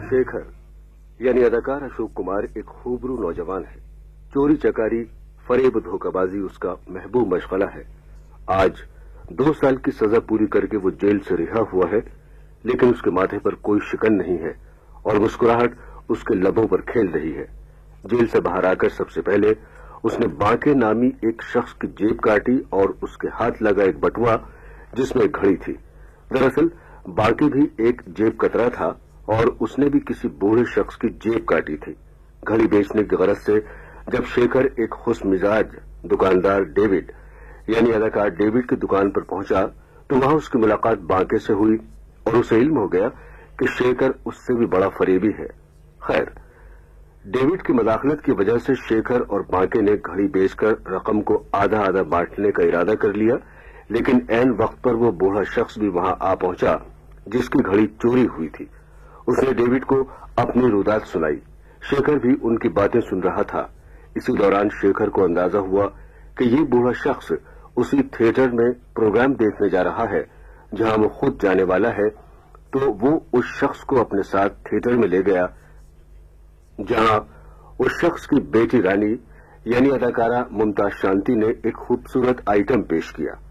शेखर यानी अदाकार अशोक कुमार एक खूबरू नौजवान है। चोरी चकारी, फरेब, धोखाबाजी उसका महबूब मशगला है। आज 2 साल की सजा पूरी करके वो जेल से रिहा हुआ है, लेकिन उसके माथे पर कोई शिकन नहीं है और मुस्कुराहट उसके लबों पर खेल रही है। जेल से बाहर आकर सबसे पहले उसने बांके नामी एक शख्स की जेब काटी और उसके हाथ लगा एक बटुआ जिसमें एक घड़ी थी। दरअसल बांके भी एक जेब कतरा था और उसने भी किसी बूढ़े शख्स की जेब काटी थी। घड़ी बेचने की गरज से जब शेखर एक खुश मिजाज दुकानदार डेविड यानी अदाकार डेविड की दुकान पर पहुंचा तो वहां उसकी मुलाकात बांके से हुई और उसे इल्म हो गया कि शेखर उससे भी बड़ा फरेबी है। खैर, डेविड की मदाखलत की वजह से शेखर और बांके ने घड़ी बेचकर रकम को आधा आधा बांटने का इरादा कर लिया, लेकिन ऐन वक्त पर वो बूढ़ा शख्स भी वहां आ पहुंचा जिसकी घड़ी चोरी हुई थी। उसने डेविड को अपनी रुदात सुनाई। शेखर भी उनकी बातें सुन रहा था। इसी दौरान शेखर को अंदाजा हुआ कि ये बूढ़ा शख्स उसी थिएटर में प्रोग्राम देखने जा रहा है जहां वो खुद जाने वाला है, तो वो उस शख्स को अपने साथ थिएटर में ले गया जहां उस शख्स की बेटी रानी यानी अदाकारा मुमताज शांति ने एक खूबसूरत आइटम पेश किया।